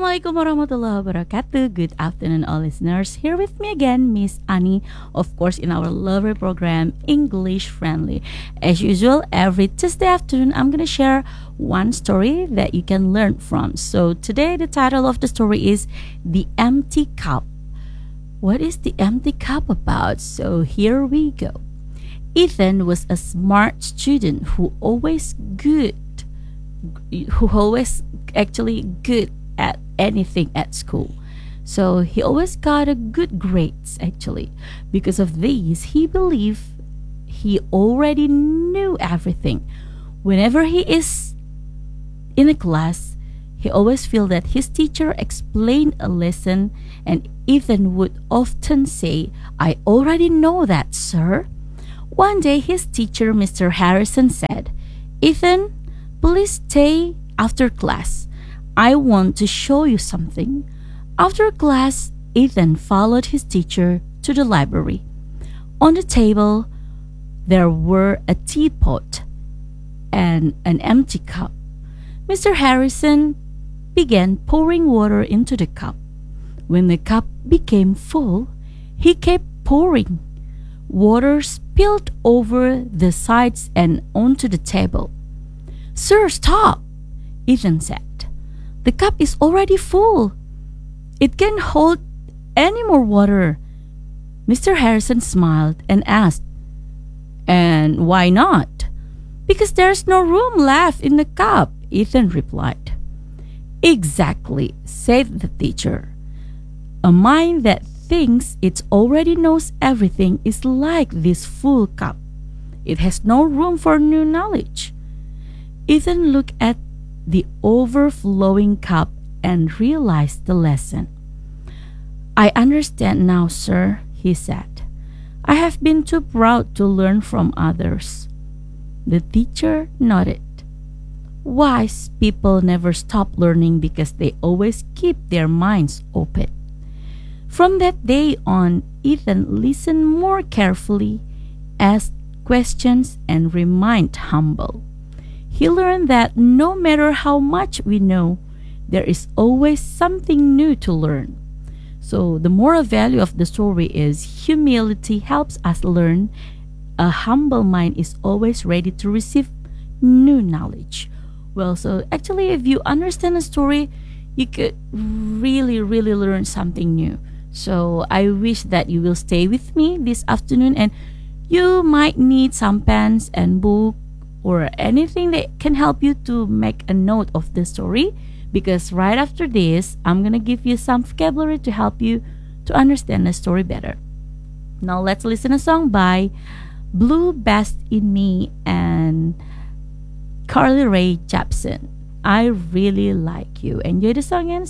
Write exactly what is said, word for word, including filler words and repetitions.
Assalamualaikum warahmatullahi wabarakatuh. Good afternoon, all listeners. Here with me again, Miss Annie, of course, in our lovely program, English Friendly. As usual, every Tuesday afternoon, I'm going to share one story that you can learn from. So today, the title of the story is The Empty Cup. What is the empty cup about? So here we go. Ethan was a smart student who always good, who always actually good at anything at school. So he always got a good grades actually. Because of these, he believed he already knew everything. Whenever he is in a class, he always feel that his teacher explained a lesson and Ethan would often say, "I already know that, sir." One day his teacher, Mister Harrison, said, "Ethan, please stay after class. I want to show you something." After class, Ethan followed his teacher to the library. On the table, there were a teapot and an empty cup. Mister Harrison began pouring water into the cup. When the cup became full, he kept pouring. Water spilled over the sides and onto the table. "Sir, stop," Ethan said. "The cup is already full. It can't hold any more water." Mister Harrison smiled and asked, "And why not?" "Because there's no room left in the cup," Ethan replied. "Exactly," said the teacher. "A mind that thinks it already knows everything is like this full cup. It has no room for new knowledge." Ethan looked at the overflowing cup and realized the lesson. "I understand now, sir," he said. "I have been too proud to learn from others." The teacher nodded. Wise people never stop learning because they always keep their minds open. From that day on, Ethan listened more carefully, asked questions, and remained humble. He learned that no matter how much we know, there is always something new to learn. So the moral value of the story is humility helps us learn. A humble mind is always ready to receive new knowledge. Well, so actually if you understand a story, you could really, really learn something new. So I wish that you will stay with me this afternoon and you might need some pens and book or anything that can help you to make a note of the story, because right after this, I'm going to give you some vocabulary to help you to understand the story better. Now let's listen a song by Blue Best in Me and Carly Rae Jepsen. I Really Like You. Enjoy the song and